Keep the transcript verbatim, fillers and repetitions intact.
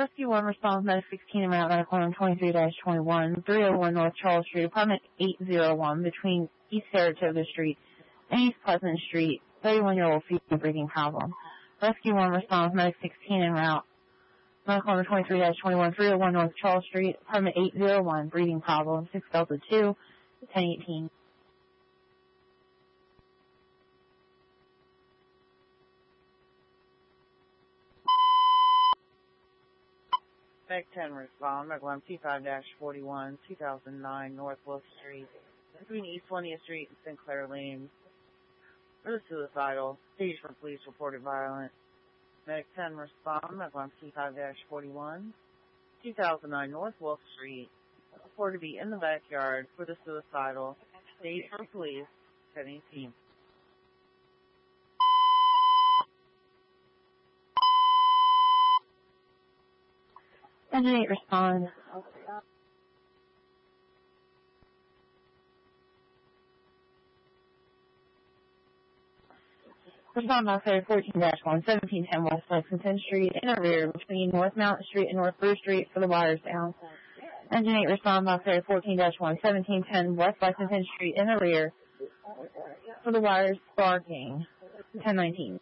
Rescue one responds Medic sixteen and Route Medical Room twenty-three dash twenty-one, three oh one North Charles Street, apartment eight oh one, between East Saratoga Street and East Pleasant Street, thirty-one-year-old female breathing problem. Rescue one responds Medic sixteen and Route Medical Room twenty-three dash twenty-one, three oh one North Charles Street, apartment eight oh one, breathing problem, six Delta two, ten eighteen. Medic ten respond, Medical Room T five dash forty-one, two thousand nine North Wolf Street, between East twentieth Street and Sinclair Lane. For the suicidal, stage for police reported violent. Medic ten respond, Medical Room T five dash forty-one, two thousand nine North Wolf Street, reported to be in the backyard for the suicidal, stage for police, ten eighteen. Engine eight respond. Respond by Ferry fourteen dash one, seventeen ten West Lexington Street, in a rear between North Mountain Street and North Bruce Street for the wires down. Engine eight respond by Ferry fourteen dash one, seventeen ten West Lexington Street, in the rear for the wires sparking, ten nineteen.